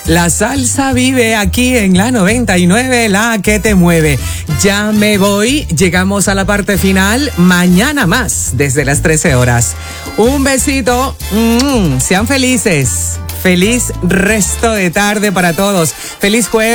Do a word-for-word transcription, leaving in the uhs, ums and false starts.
La salsa vive aquí en la noventa y nueve, la que te mueve. Ya me voy, llegamos a la parte final. Mañana más, desde las trece horas. Un besito, mm, sean felices. Feliz resto de tarde para todos. Feliz jueves.